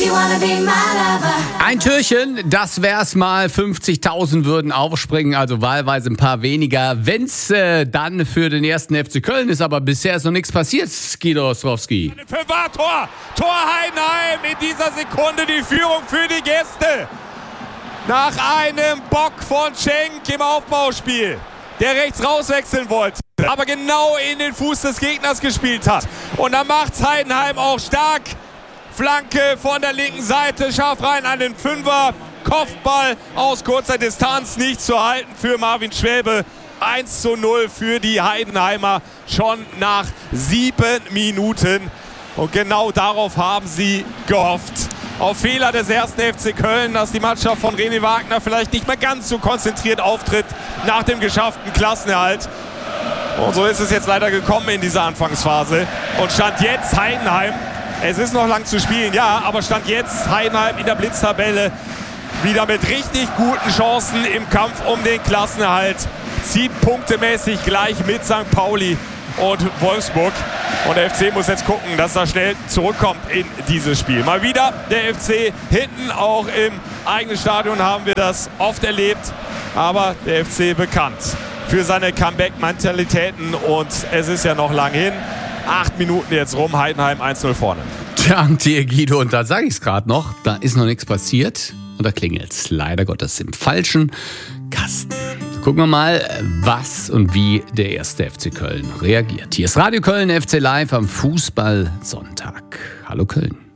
Ein Türchen, das wär's mal. 50.000 würden aufspringen, also wahlweise ein paar weniger. Wenn's dann für den ersten FC Köln ist, aber bisher ist noch nichts passiert, Guido Ostrowski. Tor Heidenheim, in dieser Sekunde die Führung für die Gäste. Nach einem Bock von Cenk im Aufbauspiel, der rechts rauswechseln wollte, aber genau in den Fuß des Gegners gespielt hat. Und dann macht's Heidenheim auch stark. Flanke von der linken Seite, scharf rein an den Fünfer. Kopfball aus kurzer Distanz, nicht zu halten für Marvin Schwäbe. 1:0 für die Heidenheimer, schon nach 7 Minuten. Und genau darauf haben sie gehofft. Auf Fehler des ersten FC Köln, dass die Mannschaft von René Wagner vielleicht nicht mehr ganz so konzentriert auftritt nach dem geschafften Klassenerhalt. Und so ist es jetzt leider gekommen in dieser Anfangsphase. Und Stand jetzt Heidenheim. Es ist noch lang zu spielen, ja, aber Stand jetzt Heidenheim in der Blitztabelle wieder mit richtig guten Chancen im Kampf um den Klassenerhalt. Zieht punktemäßig gleich mit St. Pauli und Wolfsburg. Und der FC muss jetzt gucken, dass er schnell zurückkommt in dieses Spiel. Mal wieder der FC hinten, auch im eigenen Stadion haben wir das oft erlebt. Aber der FC bekannt für seine Comeback-Mentalitäten und es ist ja noch lang hin. 8 Minuten jetzt rum, Heidenheim 1:0 vorne. Dank dir, Guido. Und da sage ich es gerade noch, da ist noch nichts passiert. Und da klingelt es leider Gottes im falschen Kasten. Gucken wir mal, was und wie der erste FC Köln reagiert. Hier ist Radio Köln FC Live am Fußballsonntag. Hallo Köln.